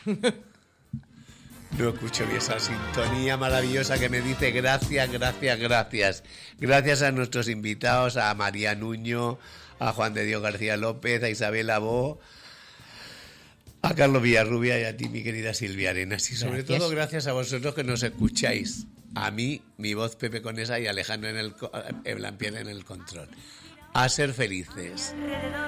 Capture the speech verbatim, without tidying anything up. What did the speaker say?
No escucho bien esa sintonía maravillosa que me dice gracias, gracias, gracias. Gracias a nuestros invitados, a María Nuño, a Juan de Dios García López, a Isabel Abó, a Carlos Villarrubia y a ti, mi querida Silvia Arenas. Y sobre gracias. todo gracias a vosotros que nos escucháis. A mí, mi voz Pepe Conesa y Alejandro en el, en la piel en el control. A ser felices.